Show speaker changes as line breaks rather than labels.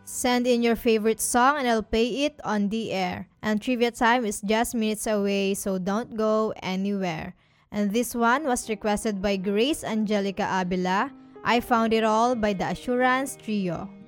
Send in your favorite song and I'll play it on the air. And trivia time is just minutes away, so don't go anywhere. And this one was requested by Grace Angelica Abila. I Found It All by the Assurance Trio.